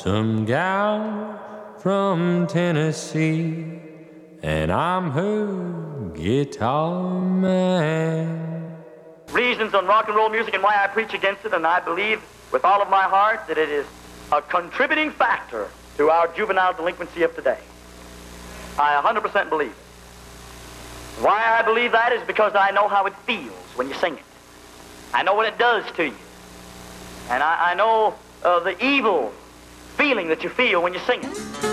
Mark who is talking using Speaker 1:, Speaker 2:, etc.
Speaker 1: Some gal from Tennessee, and I'm her guitar man.
Speaker 2: Reasons on rock and roll music and why I preach against it, and I believe with all of my heart that it is a contributing factor to our juvenile delinquency of today. I 100% believe it. Why I believe that is because I know how it feels when you sing it. I know what it does to you. And I know the evil feeling that you feel when you sing it.